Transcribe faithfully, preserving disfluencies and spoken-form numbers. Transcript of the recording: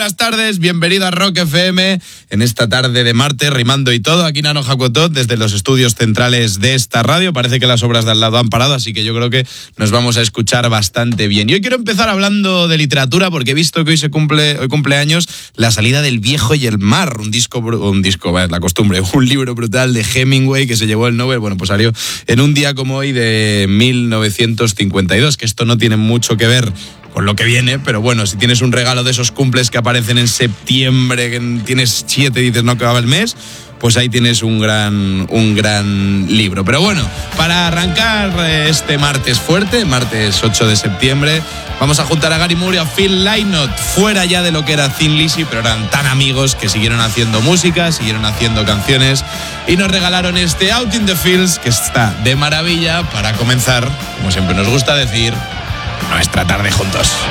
buenas tardes, bienvenido a Rock F M en esta tarde de martes, rimando y todo, aquí Nano Jacotot desde los estudios centrales de esta radio. Parece que las obras de al lado han parado, así que yo creo que nos vamos a escuchar bastante bien. Y hoy quiero empezar hablando de literatura porque he visto que hoy se cumple, hoy cumpleaños La salida del viejo y el mar, un disco, un disco, es la costumbre, un libro brutal de Hemingway que se llevó el Nobel, bueno, pues salió en un día como hoy de mil novecientos cincuenta y dos, que esto no tiene mucho que ver con lo que viene, pero bueno, si tienes un regalo de esos cumples que aparecen en septiembre, que tienes siete y dices no acaba el mes, pues ahí tienes un gran, un gran libro. Pero bueno, para arrancar este martes fuerte, martes ocho de septiembre, vamos a juntar a Gary Moore y a Phil Lynott, fuera ya de lo que era Thin Lizzy, pero eran tan amigos que siguieron haciendo música, siguieron haciendo canciones y nos regalaron este Out in the Fields, que está de maravilla para comenzar, como siempre nos gusta decir, nuestra tarde juntos.